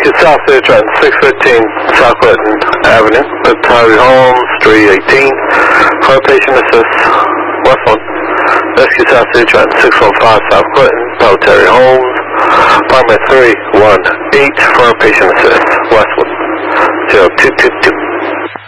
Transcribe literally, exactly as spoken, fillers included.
Rescue South City Trenton, six fifteen South Clinton Avenue. With Harvey Holmes, three eighteen. Fire patient assist, West one. Rescue South City Trenton, six one five South Clinton. Power Terry Holmes. Apartment three one eight. Fire patient assist, West one. zero two two two.